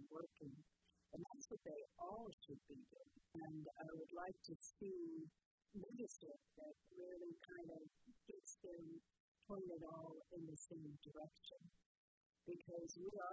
working. And that's what they all should be doing. And I would like to see leadership that really kind of gets them pointed all in the same direction. Because we are